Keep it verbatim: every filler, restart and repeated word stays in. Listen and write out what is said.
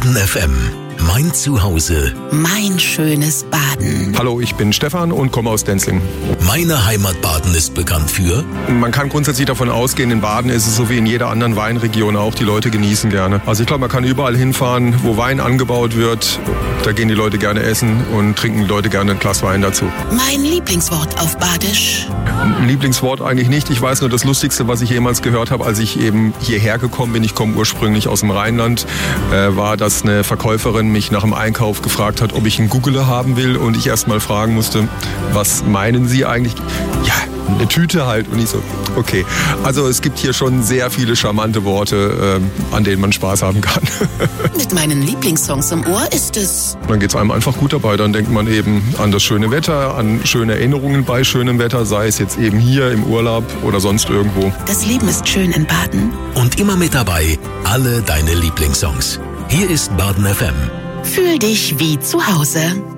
Baden F M. Mein Zuhause. Mein schönes Baden. Hallo, ich bin Stefan und komme aus Denzlingen. Meine Heimat Baden ist bekannt für... Man kann grundsätzlich davon ausgehen, in Baden ist es so wie in jeder anderen Weinregion auch, die Leute genießen gerne. Also ich glaube, man kann überall hinfahren, wo Wein angebaut wird. Da gehen die Leute gerne essen und trinken die Leute gerne ein Glas Wein dazu. Mein Lieblingswort auf Badisch. Ein Lieblingswort eigentlich nicht. Ich weiß nur, das Lustigste, was ich jemals gehört habe, als ich eben hierher gekommen bin, ich komme ursprünglich aus dem Rheinland, äh, war, dass eine Verkäuferin mich nach dem Einkauf gefragt hat, ob ich einen Guggele haben will und ich erst mal fragen musste, was meinen Sie eigentlich? Ja, eine Tüte halt. Und ich so, okay. Also es gibt hier schon sehr viele charmante Worte, äh, an denen man Spaß haben kann. Mit meinen Lieblingssongs im Ohr ist es... Dann geht es einem einfach gut dabei. Dann denkt man eben an das schöne Wetter, an schöne Erinnerungen bei schönem Wetter, sei es jetzt eben hier im Urlaub oder sonst irgendwo. Das Leben ist schön in Baden. Und immer mit dabei alle deine Lieblingssongs. Hier ist Baden F M. Fühl dich wie zu Hause.